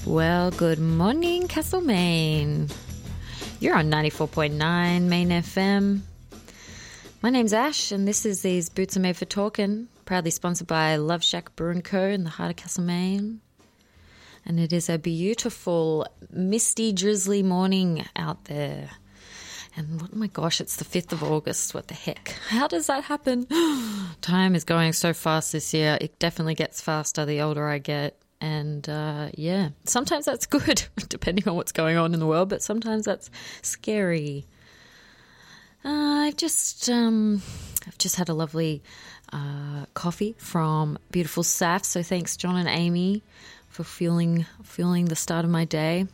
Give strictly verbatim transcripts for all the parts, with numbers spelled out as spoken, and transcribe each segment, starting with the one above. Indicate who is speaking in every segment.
Speaker 1: Well, good morning, Castlemaine. You're on ninety-four point nine Main F M. My name's Ash, and this is These Boots Are Made for Talking, proudly sponsored by Love Shack Brew and Co. in the heart of Castlemaine. And it is a beautiful, misty, drizzly morning out there. And oh my gosh, it's the fifth of August. What the heck? How does that happen? Time is going so fast this year. It definitely gets faster the older I get. And uh, yeah, sometimes that's good, depending on what's going on in the world, but sometimes that's scary. Uh, I've just um, I've just had a lovely uh, coffee from beautiful Saf. So thanks, John and Amy, for fueling fueling the start of my day.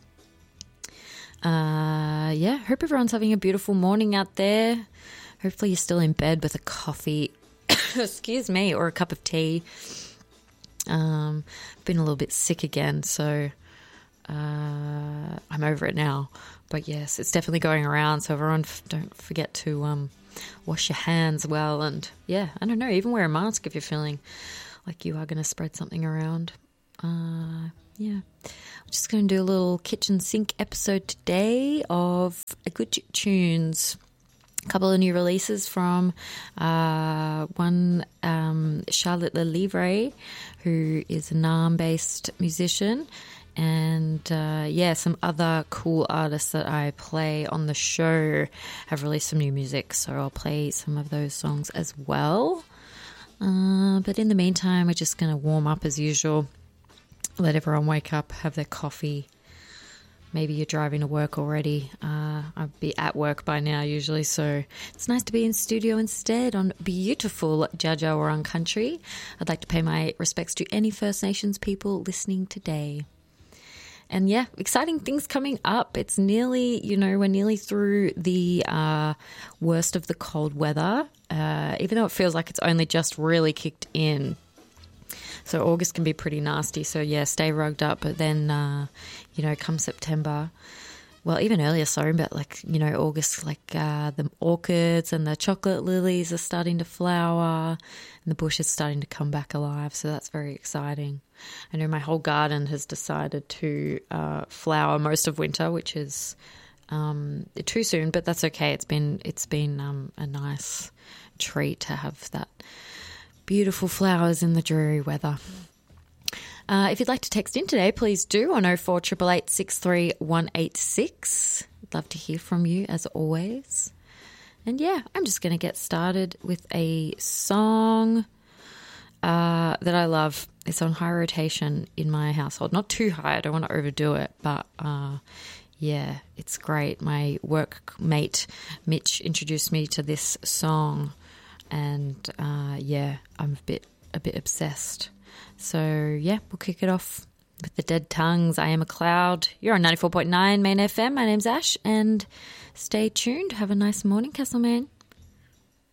Speaker 1: Uh, yeah, hope everyone's having a beautiful morning out there. Hopefully you're still in bed with a coffee, excuse me, or a cup of tea. Um, been a little bit sick again, so uh, I'm over it now. But yes, it's definitely going around, so everyone f- don't forget to um, wash your hands well. And yeah, I don't know, even wear a mask if you're feeling like you are going to spread something around. Uh, yeah, I'm just going to do a little kitchen sink episode today of a good tunes. A couple of new releases from uh, one um, Charlotte Lelivre, who is a Naarm-based musician, and uh, yeah, some other cool artists that I play on the show have released some new music, so I'll play some of those songs as well. Uh, but in the meantime, we're just going to warm up as usual, let everyone wake up, have their coffee. Maybe you're driving to work already. Uh, I'd be at work by now usually, so it's nice to be in studio instead on beautiful Dja Dja Wurrung country. I'd like to pay my respects to any First Nations people listening today. And yeah, exciting things coming up. It's nearly, you know, we're nearly through the uh, worst of the cold weather, uh, even though it feels like it's only just really kicked in. So August can be pretty nasty. So, yeah, stay rugged up. But then, uh, you know, come September, well, even earlier, sorry, but like, you know, August, like uh, the orchids and the chocolate lilies are starting to flower and the bush is starting to come back alive. So that's very exciting. I know my whole garden has decided to uh, flower most of winter, which is um, too soon, but that's okay. It's been, it's been um, a nice treat to have that beautiful flowers in the dreary weather. Uh, if you'd like to text in today, please do on oh four eight eight eight, six three one eight six. I'd love to hear from you as always. And yeah, I'm just going to get started with a song uh, that I love. It's on high rotation in my household. Not too high, I don't want to overdo it, but uh, yeah, it's great. My workmate Mitch introduced me to this song. And uh, yeah, I'm a bit a bit obsessed. So yeah, we'll kick it off with the Dead Tongues. I Am a Cloud. You're on ninety-four point nine Main F M. My name's Ash, and stay tuned. Have a nice morning, Castlemaine.